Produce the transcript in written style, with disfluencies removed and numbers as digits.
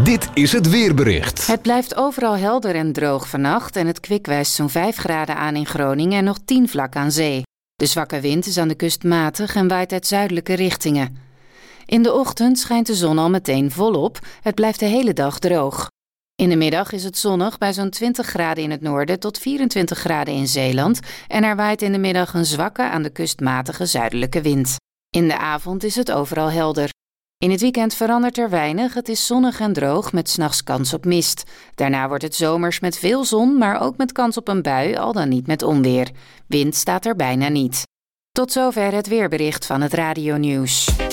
Dit is het weerbericht. Het blijft overal helder en droog vannacht en het kwik wijst zo'n 5 graden aan in Groningen en nog 10 vlak aan zee. De zwakke wind is aan de kust matig en waait uit zuidelijke richtingen. In de ochtend schijnt de zon al meteen volop. Het blijft de hele dag droog. In de middag is het zonnig bij zo'n 20 graden in het noorden tot 24 graden in Zeeland en er waait in de middag een zwakke aan de kust matige zuidelijke wind. In de avond is het overal helder. In het weekend verandert er weinig. Het is zonnig en droog met 's nachts kans op mist. Daarna wordt het zomers met veel zon, maar ook met kans op een bui, al dan niet met onweer. Wind staat er bijna niet. Tot zover het weerbericht van het Radio Nieuws.